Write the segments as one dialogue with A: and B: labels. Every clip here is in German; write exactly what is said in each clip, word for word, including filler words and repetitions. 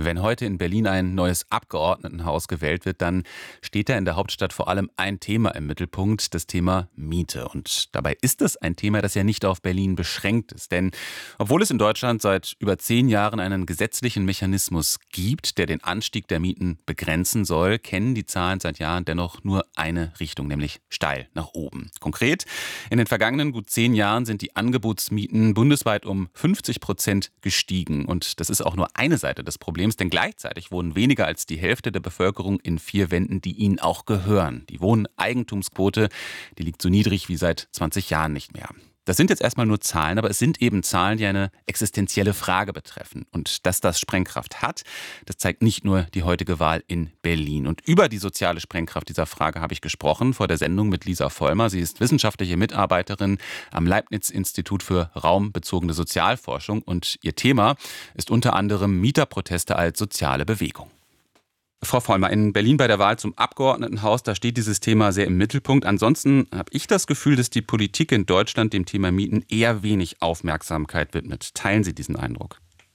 A: Wenn heute in Berlin ein neues Abgeordnetenhaus gewählt wird, dann steht da in der Hauptstadt vor allem ein Thema im Mittelpunkt, das Thema Miete. Und dabei ist es ein Thema, das ja nicht auf Berlin beschränkt ist. Denn obwohl es in Deutschland seit über zehn Jahren einen gesetzlichen Mechanismus gibt, der den Anstieg der Mieten begrenzen soll, kennen die Zahlen seit Jahren dennoch nur eine Richtung, nämlich steil nach oben. Konkret, in den vergangenen gut zehn Jahren sind die Angebotsmieten bundesweit um fünfzig Prozent gestiegen. Und das ist auch nur eine Seite des Problems. Denn gleichzeitig wohnen weniger als die Hälfte der Bevölkerung in vier Wänden, die ihnen auch gehören. Die Wohneigentumsquote, die liegt so niedrig wie seit zwanzig Jahren nicht mehr. Das sind jetzt erstmal nur Zahlen, aber es sind eben Zahlen, die eine existenzielle Frage betreffen. Und dass das Sprengkraft hat, das zeigt nicht nur die heutige Wahl in Berlin. Und über die soziale Sprengkraft dieser Frage habe ich gesprochen vor der Sendung mit Lisa Vollmer. Sie ist wissenschaftliche Mitarbeiterin am Leibniz-Institut für raumbezogene Sozialforschung. Und ihr Thema ist unter anderem Mieterproteste als soziale Bewegung. Frau Vollmer, in Berlin bei der Wahl zum Abgeordnetenhaus, da steht dieses Thema sehr im Mittelpunkt. Ansonsten habe ich das Gefühl, dass die Politik in Deutschland dem Thema Mieten eher wenig Aufmerksamkeit widmet. Teilen Sie diesen Eindruck?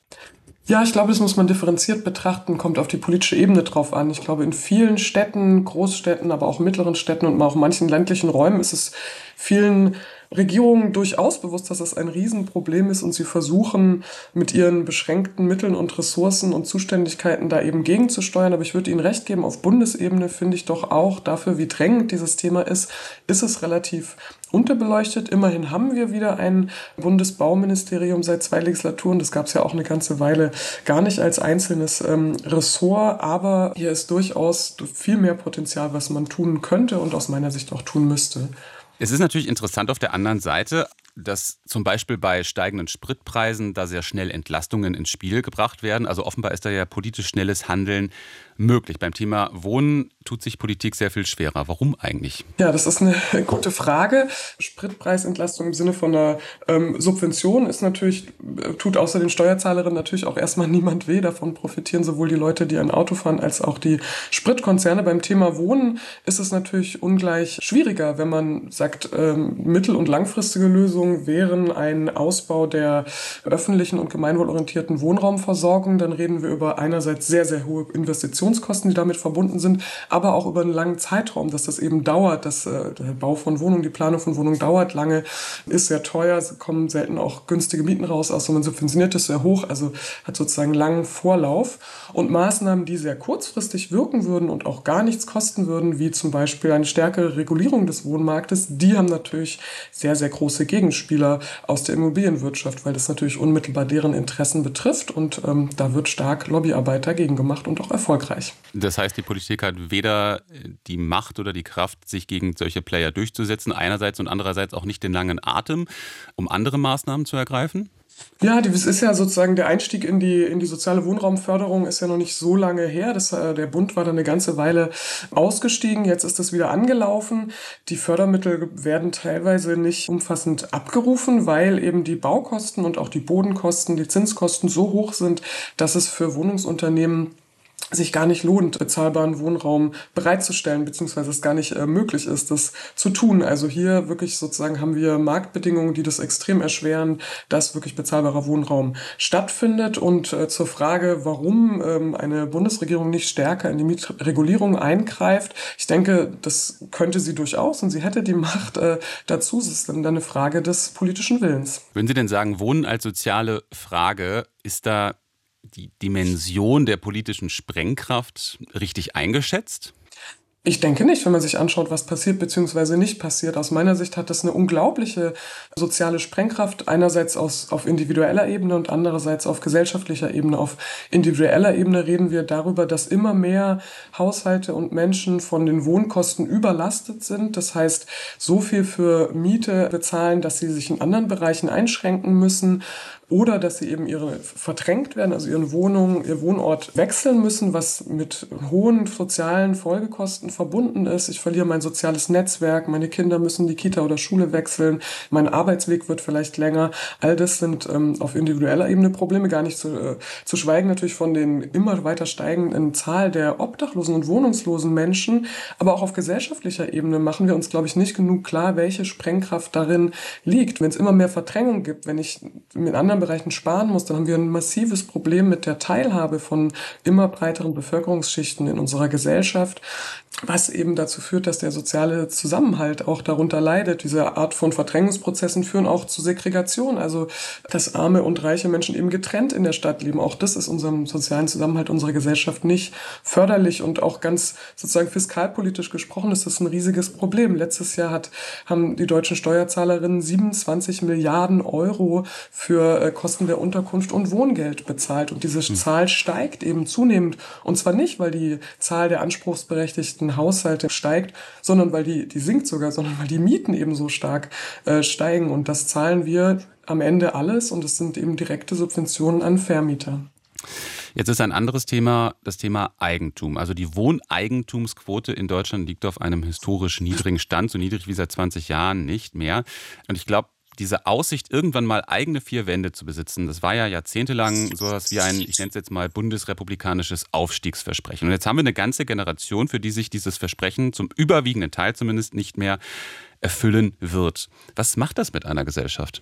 B: Ja, ich glaube, das muss man differenziert betrachten, kommt auf die politische Ebene drauf an. Ich glaube, in vielen Städten, Großstädten, aber auch mittleren Städten und auch manchen ländlichen Räumen ist es vielen Regierungen durchaus bewusst, dass das ein Riesenproblem ist und sie versuchen mit ihren beschränkten Mitteln und Ressourcen und Zuständigkeiten da eben gegenzusteuern. Aber ich würde Ihnen recht geben, auf Bundesebene finde ich doch auch dafür, wie drängend dieses Thema ist, ist es relativ unterbeleuchtet. Immerhin haben wir wieder ein Bundesbauministerium seit zwei Legislaturen. Das gab es ja auch eine ganze Weile gar nicht als einzelnes ähm, Ressort. Aber hier ist durchaus viel mehr Potenzial, was man tun könnte und aus meiner Sicht auch tun müsste.
A: Es ist natürlich interessant auf der anderen Seite, dass zum Beispiel bei steigenden Spritpreisen da sehr schnell Entlastungen ins Spiel gebracht werden. Also offenbar ist da ja politisch schnelles Handeln möglich. Beim Thema Wohnen tut sich Politik sehr viel schwerer. Warum eigentlich?
B: Ja, das ist eine gute Frage. Spritpreisentlastung im Sinne von einer ähm, Subvention ist natürlich, tut außer den Steuerzahlerinnen natürlich auch erstmal niemand weh. Davon profitieren sowohl die Leute, die ein Auto fahren, als auch die Spritkonzerne. Beim Thema Wohnen ist es natürlich ungleich schwieriger, wenn man sagt, ähm, mittel- und langfristige Lösungen wären ein Ausbau der öffentlichen und gemeinwohlorientierten Wohnraumversorgung. Dann reden wir über einerseits sehr, sehr hohe Investitionskosten, die damit verbunden sind, aber auch über einen langen Zeitraum, dass das eben dauert, dass äh, der Bau von Wohnungen, die Planung von Wohnungen dauert lange, ist sehr teuer, es kommen selten auch günstige Mieten raus, außer man subventioniert es sehr hoch, also hat sozusagen langen Vorlauf. Und Maßnahmen, die sehr kurzfristig wirken würden und auch gar nichts kosten würden, wie zum Beispiel eine stärkere Regulierung des Wohnmarktes, die haben natürlich sehr, sehr große Gegenspieler aus der Immobilienwirtschaft, weil das natürlich unmittelbar deren Interessen betrifft und ähm, da wird stark Lobbyarbeit dagegen gemacht und auch erfolgreich.
A: Das heißt, die Politik hat weder die Macht oder die Kraft, sich gegen solche Player durchzusetzen, einerseits und andererseits auch nicht den langen Atem, um andere Maßnahmen zu ergreifen?
B: Ja, das ist ja sozusagen der Einstieg in die, in die soziale Wohnraumförderung ist ja noch nicht so lange her. Das, äh, der Bund war da eine ganze Weile ausgestiegen. Jetzt ist das wieder angelaufen. Die Fördermittel werden teilweise nicht umfassend abgerufen, weil eben die Baukosten und auch die Bodenkosten, die Zinskosten so hoch sind, dass es für Wohnungsunternehmen sich gar nicht lohnt, bezahlbaren Wohnraum bereitzustellen, beziehungsweise es gar nicht äh, möglich ist, das zu tun. Also hier wirklich sozusagen haben wir Marktbedingungen, die das extrem erschweren, dass wirklich bezahlbarer Wohnraum stattfindet. Und äh, zur Frage, warum ähm, eine Bundesregierung nicht stärker in die Mietregulierung eingreift, ich denke, das könnte sie durchaus und sie hätte die Macht äh, dazu. Es ist dann eine Frage des politischen Willens.
A: Würden Sie denn sagen, Wohnen als soziale Frage, ist da die Dimension der politischen Sprengkraft richtig eingeschätzt?
B: Ich denke nicht, wenn man sich anschaut, was passiert bzw. nicht passiert. Aus meiner Sicht hat das eine unglaubliche soziale Sprengkraft, einerseits aus, auf individueller Ebene und andererseits auf gesellschaftlicher Ebene. Auf individueller Ebene reden wir darüber, dass immer mehr Haushalte und Menschen von den Wohnkosten überlastet sind. Das heißt, so viel für Miete bezahlen, dass sie sich in anderen Bereichen einschränken müssen. Oder dass sie eben ihre verdrängt werden, also ihren Wohnungen, ihr Wohnort wechseln müssen, was mit hohen sozialen Folgekosten verbunden ist. Ich verliere mein soziales Netzwerk, meine Kinder müssen die Kita oder Schule wechseln, mein Arbeitsweg wird vielleicht länger. All das sind ähm, auf individueller Ebene Probleme, gar nicht zu, äh, zu schweigen natürlich von den immer weiter steigenden Zahl der obdachlosen und wohnungslosen Menschen. Aber auch auf gesellschaftlicher Ebene machen wir uns, glaube ich, nicht genug klar, welche Sprengkraft darin liegt. Wenn es immer mehr Verdrängung gibt, wenn ich mit anderen anderen Bereichen sparen muss, dann haben wir ein massives Problem mit der Teilhabe von immer breiteren Bevölkerungsschichten in unserer Gesellschaft, was eben dazu führt, dass der soziale Zusammenhalt auch darunter leidet. Diese Art von Verdrängungsprozessen führen auch zu Segregation, also dass arme und reiche Menschen eben getrennt in der Stadt leben. Auch das ist unserem sozialen Zusammenhalt unserer Gesellschaft nicht förderlich und auch ganz sozusagen fiskalpolitisch gesprochen ist das ein riesiges Problem. Letztes Jahr hat, haben die deutschen Steuerzahlerinnen siebenundzwanzig Milliarden Euro für äh, Kosten der Unterkunft und Wohngeld bezahlt und diese hm. Zahl steigt eben zunehmend und zwar nicht, weil die Zahl der anspruchsberechtigten Haushalte steigt, sondern weil die, die sinkt sogar, sondern weil die Mieten eben so stark äh, steigen und das zahlen wir am Ende alles und es sind eben direkte Subventionen an Vermieter.
A: Jetzt ist ein anderes Thema das Thema Eigentum. Also die Wohneigentumsquote in Deutschland liegt auf einem historisch niedrigen Stand, so niedrig wie seit zwanzig Jahren nicht mehr. Und ich glaube, diese Aussicht, irgendwann mal eigene vier Wände zu besitzen, das war ja jahrzehntelang sowas wie ein, ich nenne es jetzt mal, bundesrepublikanisches Aufstiegsversprechen. Und jetzt haben wir eine ganze Generation, für die sich dieses Versprechen zum überwiegenden Teil zumindest nicht mehr erfüllen wird. Was macht das mit einer Gesellschaft?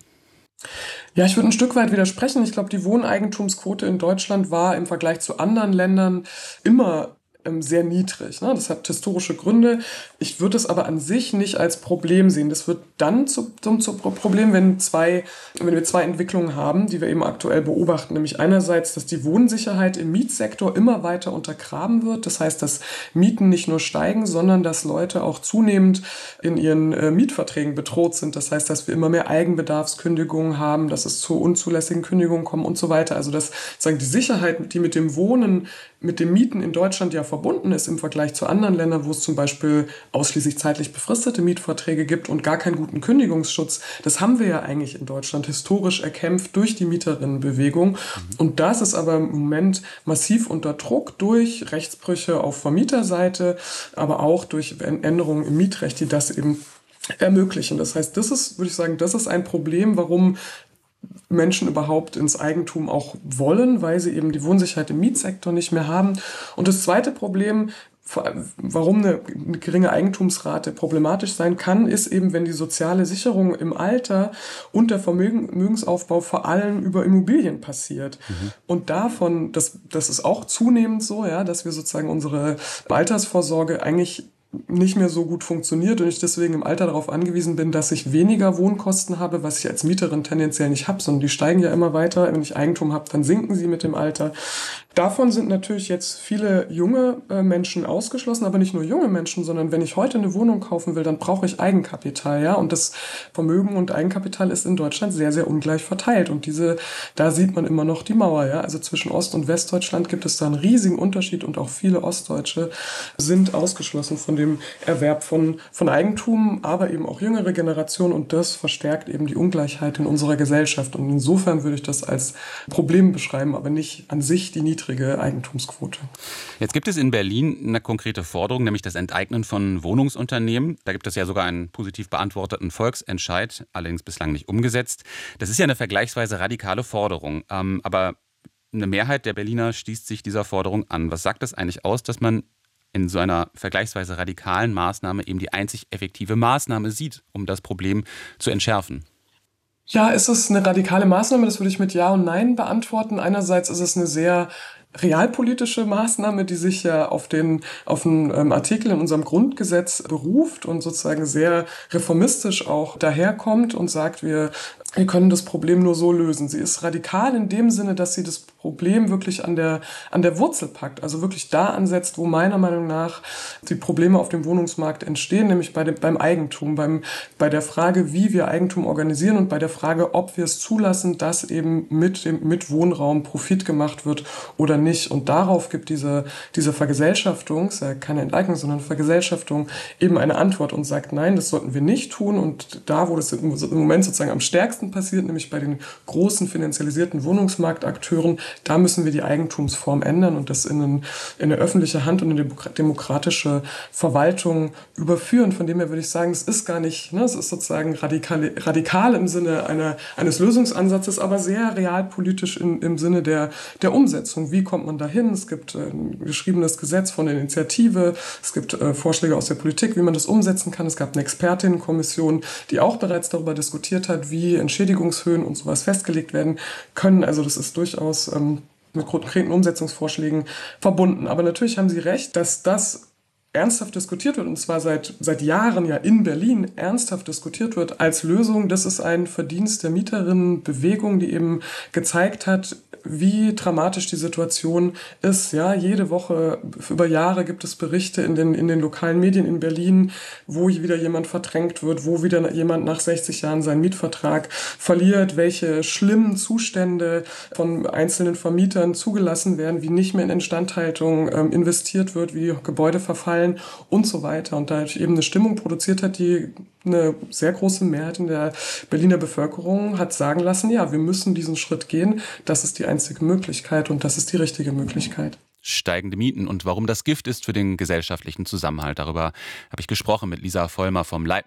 B: Ja, ich würde ein Stück weit widersprechen. Ich glaube, die Wohneigentumsquote in Deutschland war im Vergleich zu anderen Ländern immer sehr niedrig. Ne? Das hat historische Gründe. Ich würde es aber an sich nicht als Problem sehen. Das wird dann zu, zum, zum Problem, wenn, zwei, wenn wir zwei Entwicklungen haben, die wir eben aktuell beobachten. Nämlich einerseits, dass die Wohnsicherheit im Mietsektor immer weiter untergraben wird. Das heißt, dass Mieten nicht nur steigen, sondern dass Leute auch zunehmend in ihren äh, Mietverträgen bedroht sind. Das heißt, dass wir immer mehr Eigenbedarfskündigungen haben, dass es zu unzulässigen Kündigungen kommt und so weiter. Also dass sagen, die Sicherheit, die mit dem Wohnen, mit dem Mieten in Deutschland ja verbunden ist im Vergleich zu anderen Ländern, wo es zum Beispiel ausschließlich zeitlich befristete Mietverträge gibt und gar keinen guten Kündigungsschutz. Das haben wir ja eigentlich in Deutschland historisch erkämpft durch die Mieterinnenbewegung. Mhm. Und das ist aber im Moment massiv unter Druck durch Rechtsbrüche auf Vermieterseite, aber auch durch Änderungen im Mietrecht, die das eben ermöglichen. Das heißt, das ist, würde ich sagen, das ist ein Problem, warum Menschen überhaupt ins Eigentum auch wollen, weil sie eben die Wohnsicherheit im Mietsektor nicht mehr haben. Und das zweite Problem, warum eine geringe Eigentumsrate problematisch sein kann, ist eben, wenn die soziale Sicherung im Alter und der Vermögensaufbau vor allem über Immobilien passiert. Mhm. Und davon, das, das ist auch zunehmend so, ja, dass wir sozusagen unsere Altersvorsorge eigentlich nicht mehr so gut funktioniert und ich deswegen im Alter darauf angewiesen bin, dass ich weniger Wohnkosten habe, was ich als Mieterin tendenziell nicht habe, sondern die steigen ja immer weiter. Wenn ich Eigentum habe, dann sinken sie mit dem Alter. Davon sind natürlich jetzt viele junge äh, Menschen ausgeschlossen, aber nicht nur junge Menschen, sondern wenn ich heute eine Wohnung kaufen will, dann brauche ich Eigenkapital, ja. Und das Vermögen und Eigenkapital ist in Deutschland sehr, sehr ungleich verteilt. Und diese, da sieht man immer noch die Mauer, ja. Also zwischen Ost- und Westdeutschland gibt es da einen riesigen Unterschied und auch viele Ostdeutsche sind ausgeschlossen von dem Erwerb von, von Eigentum, aber eben auch jüngere Generationen und das verstärkt eben die Ungleichheit in unserer Gesellschaft. Und insofern würde ich das als Problem beschreiben, aber nicht an sich die niedrige Eigentumsquote.
A: Jetzt gibt es in Berlin eine konkrete Forderung, nämlich das Enteignen von Wohnungsunternehmen. Da gibt es ja sogar einen positiv beantworteten Volksentscheid, allerdings bislang nicht umgesetzt. Das ist ja eine vergleichsweise radikale Forderung, ähm, aber eine Mehrheit der Berliner schließt sich dieser Forderung an. Was sagt das eigentlich aus, dass man in so einer vergleichsweise radikalen Maßnahme eben die einzig effektive Maßnahme sieht, um das Problem zu entschärfen?
B: Ja, ist es eine radikale Maßnahme? Das würde ich mit Ja und Nein beantworten. Einerseits ist es eine sehr realpolitische Maßnahme, die sich ja auf den auf einen ähm, Artikel in unserem Grundgesetz beruft und sozusagen sehr reformistisch auch daherkommt und sagt, wir wir können das Problem nur so lösen. Sie ist radikal in dem Sinne, dass sie das Problem wirklich an der, an der Wurzel packt, also wirklich da ansetzt, wo meiner Meinung nach die Probleme auf dem Wohnungsmarkt entstehen, nämlich bei dem, beim Eigentum, beim, bei der Frage, wie wir Eigentum organisieren und bei der Frage, ob wir es zulassen, dass eben mit dem, mit Wohnraum Profit gemacht wird oder nicht. Und darauf gibt diese, diese Vergesellschaftung, ist ja keine Enteignung, sondern Vergesellschaftung, eben eine Antwort und sagt, nein, das sollten wir nicht tun. Und da, wo das im Moment sozusagen am stärksten passiert, nämlich bei den großen finanzialisierten Wohnungsmarktakteuren, da müssen wir die Eigentumsform ändern und das in, ein, in eine öffentliche Hand und eine demokratische Verwaltung überführen. Von dem her würde ich sagen, es ist gar nicht, ne, es ist sozusagen radikal, radikal im Sinne einer, eines Lösungsansatzes, aber sehr realpolitisch in, im Sinne der, der Umsetzung. Wie kommt man dahin? Es gibt ein geschriebenes Gesetz von der Initiative, es gibt äh, Vorschläge aus der Politik, wie man das umsetzen kann. Es gab eine Expertinnenkommission, die auch bereits darüber diskutiert hat, wie Entschädigungshöhen und sowas festgelegt werden können. Also das ist durchaus ähm, mit konkreten Umsetzungsvorschlägen verbunden. Aber natürlich haben Sie recht, dass das ernsthaft diskutiert wird, und zwar seit, seit Jahren ja in Berlin ernsthaft diskutiert wird als Lösung. Das ist ein Verdienst der Mieterinnenbewegung, die eben gezeigt hat, wie dramatisch die Situation ist. Ja, jede Woche über Jahre gibt es Berichte in den, in den lokalen Medien in Berlin, wo wieder jemand verdrängt wird, wo wieder jemand nach sechzig Jahren seinen Mietvertrag verliert, welche schlimmen Zustände von einzelnen Vermietern zugelassen werden, wie nicht mehr in Instandhaltung ähm, investiert wird, wie Gebäude verfallen und so weiter. Und da eben eine Stimmung produziert hat, die eine sehr große Mehrheit in der Berliner Bevölkerung hat sagen lassen, ja, wir müssen diesen Schritt gehen, das ist die einzige Möglichkeit und das ist die richtige Möglichkeit.
A: Steigende Mieten und warum das Gift ist für den gesellschaftlichen Zusammenhalt. Darüber habe ich gesprochen mit Lisa Vollmer vom Leib